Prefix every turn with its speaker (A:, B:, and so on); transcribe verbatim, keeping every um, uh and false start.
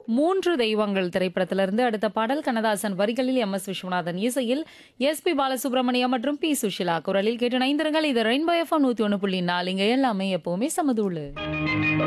A: மூன்று தெய்வங்கள் திரைப்படத்திலிருந்து அடுத்த பாடல் கண்ணதாசன் வரிகளில் எம் எஸ் விஸ்வநாதன் இசையில் எஸ் பி பாலசுப்ரமணியம் மற்றும் பி சுஷிலா குரலில் கேட்டு இணைந்திருங்கள். இது ரெயின்போ எஃப்எம் நூத்தி ஒன்று புள்ளி நாலு. இங்க எல்லாமே எப்பவுமே சமதூளு.